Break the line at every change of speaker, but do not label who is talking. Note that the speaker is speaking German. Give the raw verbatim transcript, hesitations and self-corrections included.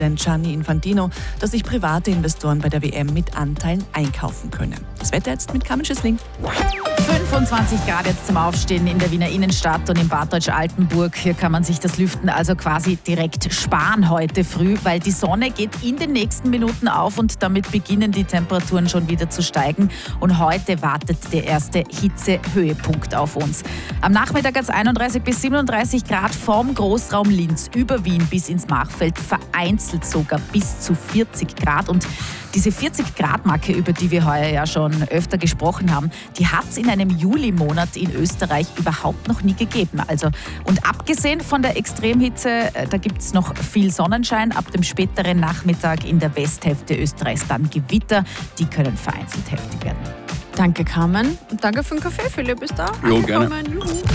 Gianni Infantino, dass sich private Investoren bei der W M mit Anteilen einkaufen können. Das Wetter jetzt mit Carmen Schüssling.
fünfundzwanzig Grad jetzt zum Aufstehen in der Wiener Innenstadt und in Bad Deutsch-Altenburg. Hier kann man sich das Lüften also quasi direkt sparen heute früh, weil die Sonne geht in den nächsten Minuten auf und damit beginnen die Temperaturen schon wieder zu steigen. Und heute wartet der erste Hitzehöhepunkt auf uns. Am Nachmittag hat es einunddreißig bis siebenunddreißig Grad vom Großraum Linz über Wien bis ins Machfeld, vereinzelt sogar bis zu vierzig Grad. Und diese vierzig Grad Marke, über die wir heuer ja schon öfter gesprochen haben, die hat es in einem Julimonat in Österreich überhaupt noch nie gegeben. Also, und abgesehen von der Extremhitze, da gibt es noch viel Sonnenschein. Ab dem späteren Nachmittag in der Westhälfte Österreichs dann Gewitter. Die können vereinzelt heftig werden.
Danke, Carmen. Und danke für den Kaffee, Philipp. Bis da.
Jo, gerne.
Juhu.